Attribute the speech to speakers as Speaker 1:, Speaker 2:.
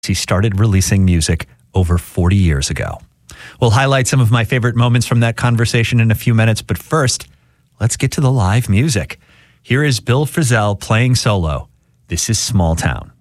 Speaker 1: he started releasing music over 40 years ago. We'll highlight some of my favorite moments from that conversation in a few minutes, but first, let's get to the live music. Here is Bill Frisell playing solo. This is Small Town.